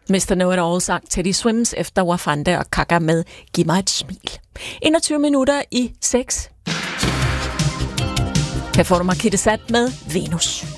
Mr. Know-it-all sang Teddy Swims efter Wafanda og Kaka med Giv mig et smil. 21 minutter i 6. Her får du Markette Sat med Venus.